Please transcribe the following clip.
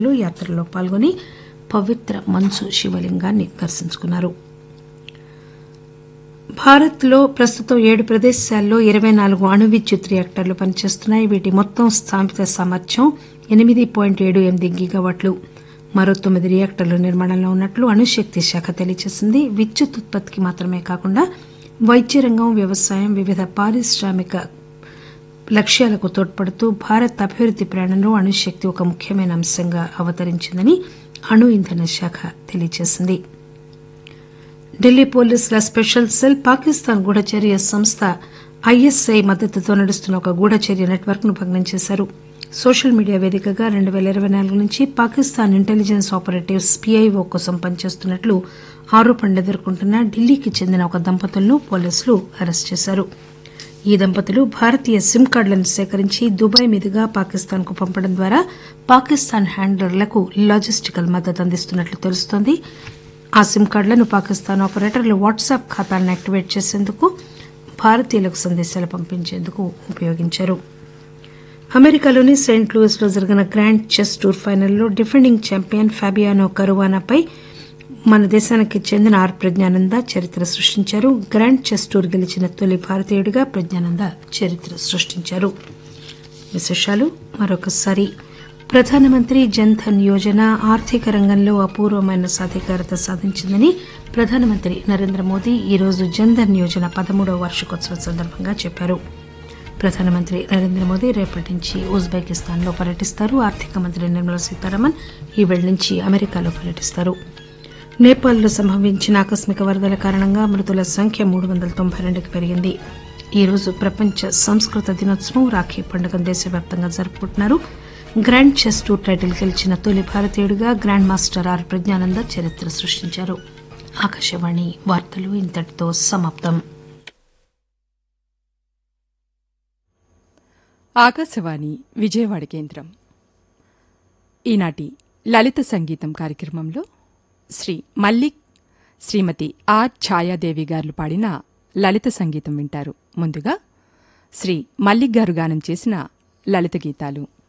యాత్రలో పాల్గొని పవిత్ర మంచు శివలింగాన్ని దర్శించుకున్నారు. భారత్లో ప్రస్తుతం 7 ప్రదేశాల్లో 24 అణు విద్యుత్ రియాక్టర్లు పనిచేస్తున్నాయి. వీటి మొత్తం స్థాపిత సామర్థ్యం 8.78 గిగావాట్లు. మరో 9 రియాక్టర్లు నిర్మాణంలో ఉన్నట్లు అణుశక్తి శాఖ తెలియజేసింది. విద్యుత్ ఉత్పత్తికి మాత్రమే కాకుండా వైద్య రంగం, వ్యవసాయం, వివిధ పారిశ్రామిక లక్ష్యాలకు తోడ్పడుతూ భారత్ అభివృద్ది ప్రయాణంలో అణుశక్తి ఒక ముఖ్యమైన అంశంగా అవతరించిందని అణు ఇంధన శాఖ తెలియజేసింది. ఢిల్లీ పోలీసుల స్పెషల్ సెల్ పాకిస్తాన్ గూఢచర్య సంస్థ ఐఎస్ఐ మద్దతుతో నడుస్తున్న ఒక గూఢచర్య నెట్వర్క్ ను భగ్నం చేశారు. సోషల్ మీడియా వేదికగా 2024 నుంచి పాకిస్తాన్ ఇంటెలిజెన్స్ ఆపరేటివ్స్ పీఐఓ కోసం పనిచేస్తున్నట్లు ఆరోపణలు ఎదుర్కొంటున్న ఢిల్లీకి చెందిన ఒక దంపతులను పోలీసులు అరెస్టు చేశారు. ఈ దంపతులు భారతీయ సిమ్ కార్డులను సేకరించి దుబాయ్ మీదుగా పాకిస్తాన్ కు పంపడం ద్వారా పాకిస్తాన్ హ్యాండలర్లకు లాజిస్టికల్ మద్దతు అందిస్తున్నట్లు తెలుస్తోంది. ఆ సిమ్ కార్డులను పాకిస్తాన్ ఆపరేటర్లు వాట్సాప్ ఖాతాలను యాక్టివేట్ చేసేందుకు, భారతీయులకు సందేశాలు పంపించేందుకు ఉపయోగించారు. అమెరికాలోని సెయింట్ లూయిస్ లో జరిగిన గ్రాండ్ చెస్ టూర్ ఫైనల్లో డిఫెండింగ్ ఛాంపియన్ ఫాబియానో కరువానాపై మన దేశానికి చెందిన ఆర్ ప్రజ్ఞానంద చరిత్ర సృష్టించారు. గ్రాండ్ చెస్ టూర్ గెలిచిన తొలి భారతీయుడిగా ప్రజ్ఞానంద చరిత్ర సృష్టించారు. విశేషాలు మరొకసారి. ప్రధానమంత్రి జన్ ధన్ యోజన ఆర్థిక రంగంలో అపూర్వమైన సాధికారత సాధించిందని ప్రధానమంత్రి నరేంద్ర మోదీ ఈరోజు జన్ ధన్ యోజన 13వ వార్షికోత్సవం సందర్భంగా చెప్పారు. ప్రధానమంత్రి నరేంద్ర మోదీ రేపటి నుంచి ఉజ్బెకిస్తాన్ లో పర్యటిస్తారు. ఆర్థిక మంత్రి నిర్మలా సీతారామన్ ఈ వేళ నుంచి అమెరికాలో పర్యటిస్తారు. నేపాల్లో సంభవించిన ఆకస్మిక వరదల కారణంగా మృతుల సంఖ్య 392కి పెరిగింది. ఈ రోజు ప్రపంచ సంస్కృత దినోత్సవం, రాఖీ పండుగను దేశవ్యాప్తంగా జరుపుకుంటున్నారు. గ్రాండ్ చెస్ టూర్ టైటిల్ గెలిచిన తొలి భారతీయుడిగా గ్రాండ్ మాస్టర్ ఆర్ ప్రజ్ఞానంద చరిత్ర సృష్టించారు. ఆకాశవాణి వార్తలు ఇంతటితో సమాప్తం. ఆకాశవాణి విజయవాడ కేంద్రం. ఈనాటి లలిత సంగీతం కార్యక్రమంలో శ్రీ మల్లిక్, శ్రీమతి ఆర్ ఛాయాదేవి గారు పాడిన లలిత సంగీతం వింటారు. ముందుగా శ్రీ మల్లిక్ గారు గానం చేసిన లలిత గీతాలు.